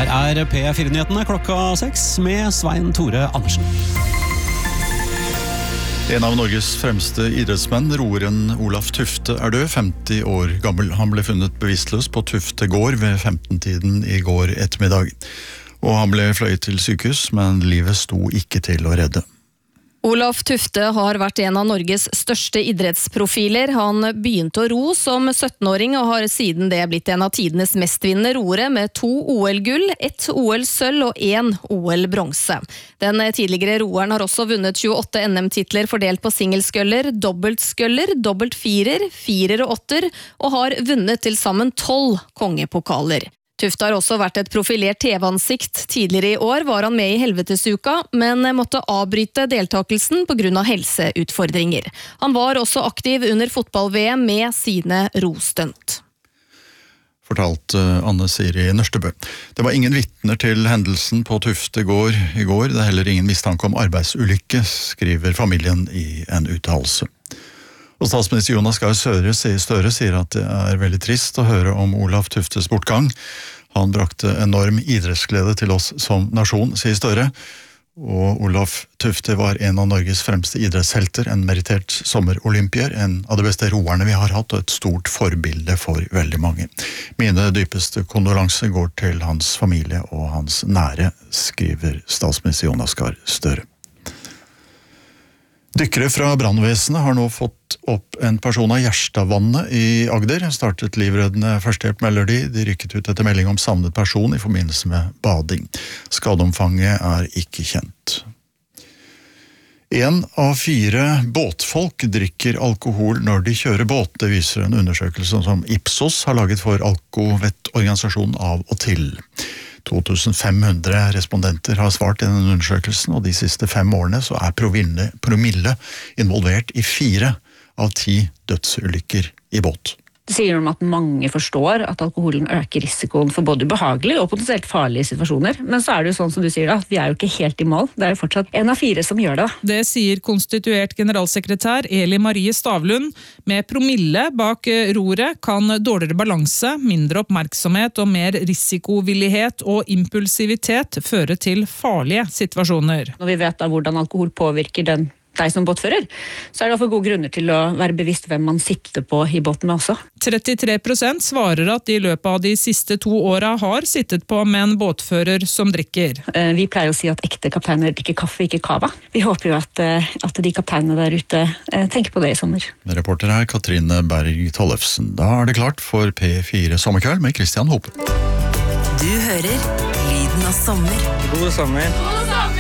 Her P4-nyhetene klokka 6 med Svein Tore Andersen. En av Norges fremste idrettsmenn, roeren Olaf Tufte, død, 50 år gammel. Han ble funnet bevisstløs på Tufte gård ved 15-tiden i går ettermiddag. Og han ble fløyet til sykehus, men livet sto ikke til å redde. Olaf Tufte har vært en av Norges største idrettsprofiler. Han begynte å ro som 17-åring og har siden det blitt en av tidenes mestvinnende roere med 2 OL-gull, 1 OL-sølv og 1 OL-bronse. Den tidligere roeren har også vunnet 28 NM-titler fordelt på singelskøller, dobbeltskøller, dobbeltfirer, firer og åtter, og har vunnet til sammen 12 kongepokaler. Tufte har også vært et profilert TV-ansikt. Tidligere i år var han med i Helvetesuka, men måtte avbryte deltakelsen på grunn av helseutfordringer. Han var også aktiv under fotball-VM med sine rostunt. Fortalte Anne Siri Nørstebø. Det var ingen vitner til hendelsen på Tufte gård i går. Det er heller ingen mistanke om arbeidsulykke, skriver familien i en uttalelse. Og statsminister Jonas Gahr Støre sier at det er veldig trist å høre om Olaf Tuftes bortgang. Han brakte enorm idrettsglede til oss som nasjon, sier Støre. Og Olaf Tufte var en av Norges fremste idrettshelter, en merittert sommerolympier, en av de beste roerne vi har hatt, og et stort forbilde for veldig mange. Mine dypeste kondolanser går til hans familie og hans nære, skriver statsminister Jonas Gahr Støre. Dykkere fra brannvesenet har nå fått opp en person av Gjerstadvannet i Agder. Startet livreddende førstehjelp, melder de. De rykket ut etter melding om savnet person i forbindelse med bading. Skadeomfanget er ikke kjent. 1 av 4 båtfolk drikker alkohol når de kjører båt. Det viser en undersøkelse som Ipsos har laget for Alkovettorganisasjonen av og til. 2500 respondenter har svart i denne undersøkelsen, og de siste 5 årene så er promille involvert i 4 av 10 dødsulykker i båt. Det sier noe om at mange forstår at alkoholen øker risikoen for både ubehagelige og potensielt farlige situasjoner. Men så er det jo sånn som du sier da, vi er jo ikke helt i mål. Det er jo fortsatt 1 av 4 som gjør det. Det sier konstituert generalsekretær Eli Marie Stavlund. Med promille bak roret kan dårligere balanse, mindre oppmerksomhet og mer risikovillighet og impulsivitet føre til farlige situasjoner. Når vi vet da hvordan alkohol påvirker deg som båtfører, så er det for gode grunner til å være bevisst hvem man sitter på i båten med også. 33% svarer at de i løpet av de siste 2 årene har sittet på med en båtfører som drikker. Vi pleier å si at ekte kapteiner drikker kaffe, ikke kava. Vi håper jo at de kapteinene der ute tenker på det i sommer. Reporter her Katrine Berg Tollefsen. Da er det klart for P4 Sommerkveld med Christian Hope. Du hører lyden av sommer. God sommer. God sommer!